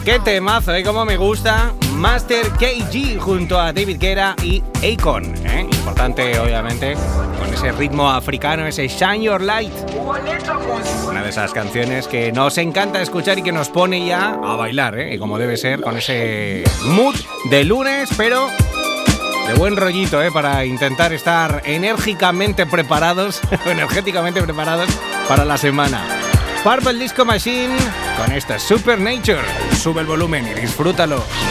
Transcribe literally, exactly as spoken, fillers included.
Qué temazo, ¿eh? Como me gusta. Master K G junto a David Guetta y Akon, ¿eh? Importante, obviamente, con ese ritmo africano, ese Shine Your Light. Una de esas canciones que nos encanta escuchar y que nos pone ya a bailar, ¿eh? Y como debe ser, con ese mood de lunes, pero de buen rollito, ¿eh? Para intentar estar enérgicamente preparados, energéticamente preparados para la semana. Purple Disco Machine con esta Supernature. Sube el volumen y disfrútalo.